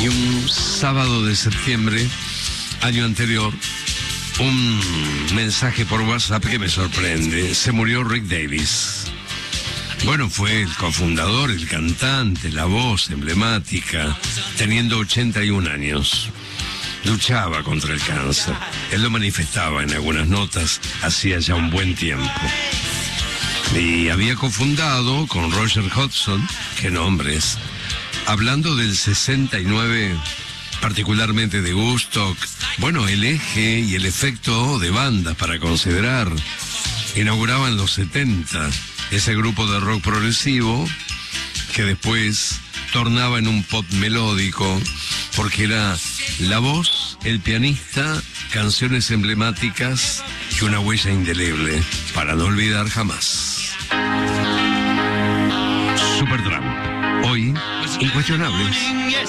Y un sábado de septiembre, año anterior, un mensaje por WhatsApp que me sorprende. Se murió Rick Davies. Bueno, fue el cofundador, el cantante, la voz emblemática, teniendo 81 años. Luchaba contra el cáncer. Él lo manifestaba en algunas notas hacía ya un buen tiempo. Y había cofundado con Roger Hodgson, qué nombres, hablando del 69, particularmente de Woodstock. Bueno, el eje y el efecto de bandas para considerar. Inauguraban los 70, ese grupo de rock progresivo que después tornaba en un pop melódico, porque era la voz, el pianista, canciones emblemáticas y una huella indeleble para no olvidar jamás. Supertramp, hoy incuestionables.